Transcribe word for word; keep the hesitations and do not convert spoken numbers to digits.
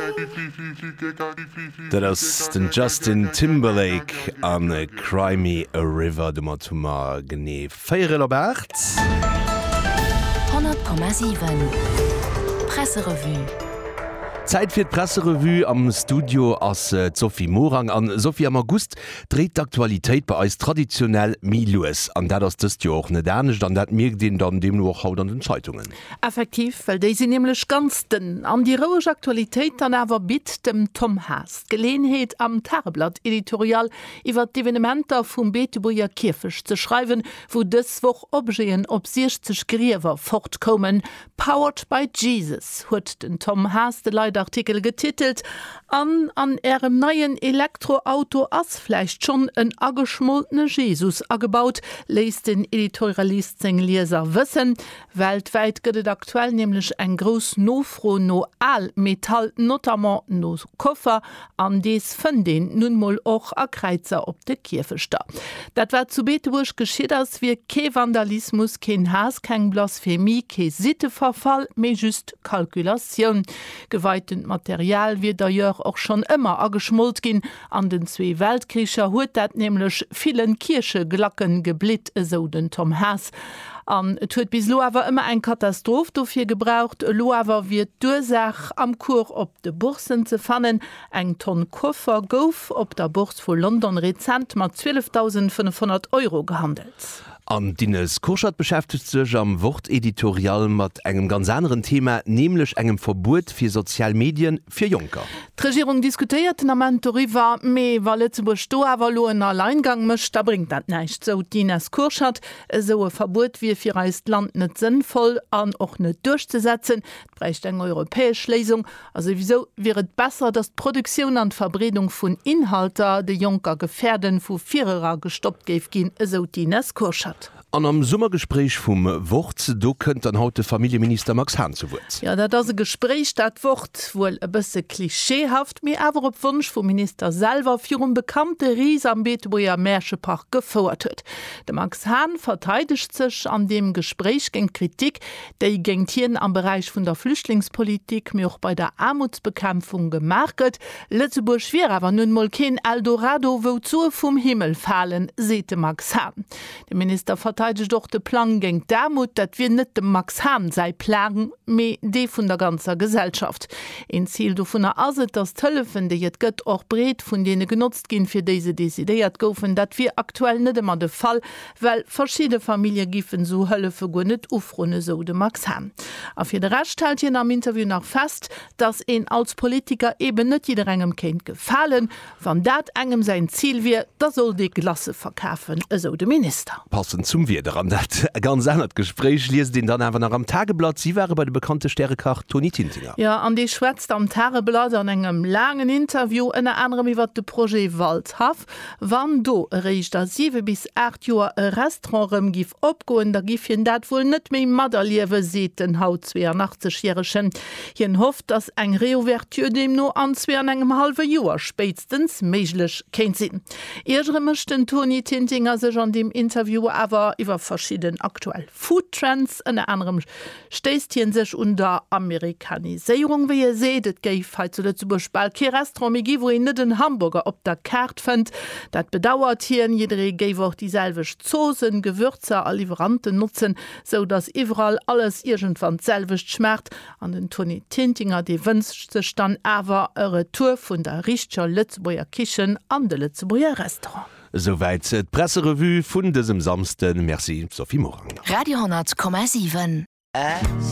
Dat ass den Justin Timberlake an e Cry Me a River de Matuma gené Féier Bert. hundert Komma sieben Presserevu. Zeit fir d Presserevu am Studio ass äh, Sophie Morang an Sophie am August dreht d'Aktualitéit bei eis traditionell Milues an dat ass dës Jo och net ernstnecht, an dat mir den dann dem noch haut an den Zeitungen. Effektiv, weil déi sinn nämlich ganz den an die rouge Aktualitéit an awer bit dem Tom Haas. Geleenheet am Tageblatt Editorial iwwer d'Evenementer vum Beetebuier Kirfech ze schreiben, wo dës woch Obgeen op sechzig Griewer fortkommen. Powered by Jesus huet den Tom Haas de Leiit Artikel getitelt, an an ihrem neuen Elektroauto ass vielleicht schon ein angeschmoltene Jesus angebaut, lässt den Editorialist sing Leser wissen. Weltweit gibt es aktuell nämlich ein groß Nofro no all Metall, notamment no Koffer, an des von den nun mal auch a Kreuzer op de Kirfesta. Dat war zu Beetebusch geschieht, als wir kein Vandalismus, kein Hass, kein Blasphemie, kein Sitteverfall, mehr just Kalkulation. Gewalt Material wie d'ailleurs auch schon immer angeschmollt gin. An den zwei Weltkriecher huet dat nämlich vielen Kircheglacken geblit, so den Tom Haas. Um, et huet bis lo awer immer ein Katastroph dofir gebraucht. Lo awer wird Dursach am Kur op de Bursen ze fannen. Eng Tonn Koffer gouf op der Burs vu London rezent mat zwölftausendfünfhundert Euro gehandelt. An Dines Kurschat beschäftigt sech am Worteditorial mat engem ganz anderen Thema, nämlich engem Verbot fir Sozialmedien fir Junker. Die Regierung diskutiert am darüber, me weil Lützeburg sto awer lo en Alleingang mischt, da bringt dat nicht. So Dines Kurschat, so ein Verbot wie fir reist Land net sinnvoll an och net durchzusetzen, brächt eng europäisch Lesung. Also wieso wäre besser, dass Produktion an Verbredung vun Inhalter de Junker gefährden vu vierer gestoppt geif gin, so Dines Kurschat. An am Sommergespräch vum Wort, do könnt an haut Familienminister Max Hahn zu Wort. Ja, dat das Gespräch dat Wort wohl e bisse klischeehaft, mir awer op Wunsch vom Minister selber für un bekannte Ries am Beetebuier Märschepark gefordert huet. De Max Hahn verteidigt sich an dem Gespräch gegen Kritik, déi gegen Tieren am Bereich vun der Flüchtlingspolitik mir auch bei der Armutsbekämpfung gemerket. Lützeburg schwer aber nun mal kein Eldorado wozu vom Himmel fallen, sete Max Hahn. Der Minister verteidigt doch de Plan gegen Dermut, dat wir net dem Max Hahn sei plagen, me de vun der ganzer Gesellschaft. In Ziel du vun der Aset das Tëllefen, de jet gëtt och bret vun dene genutzt gin fir diese desideiert goufen, dat wir aktuell net immer de Fall, weil verschiedene Familien giffen so Hëlle vergun net ufrunne so de Max Hahn. Auf je recht stellt hier am Interview noch fest, dass en als Politiker eben net jeder engem Kind gefallen, wann dat engem sein Ziel wie, da soll die Glasse verkaufen, so de Minister. Passend zum wieder an dat ganz anderes Gespräch liest den dann einfach noch am Tageblatt. Sie waren bei der bekannte Sternekach Toni Tintinger. Ja, an die schwätzt am Tageblatt an engem langen Interview in anderem iwwer de Projekt Waldhaf. Wann do reicht da sieben bis acht Joer e Restaurantrem gif opgoen, da gif hin dat wohl net méi Maderliewe seet den haut zweiundachtzig-jährigen. Hien hofft, dass eng Reouverture dem no an zwei an engem halbe Joer spätstens meiglech kenint sinn. Ere mechten Toni Tintinger sech an dem Interview awer iwwer verschieden aktuell Foodtrends en anderem stest hien sech unter Amerikaniséierung, wie ihr seht, et geif he zu zu bespal Restaurantgi, wo net den Hamburger op der Kart fënnt. Dat bedauert hien jedere geif auch dieselvech Zosen, Gewürzer, all Lieferanten nutzen, so dass iwwerall alles irgendwann selwicht schmerrt. An den Toni Tintinger de wünscht sech dann awer e Retour vun der richscher Lützeburger Kichen an de Lützeburger Restaurant. Soweit et Presserevu vun diesem Samsten. Merci, Sophie Morang. Radio hundert Komma sieben.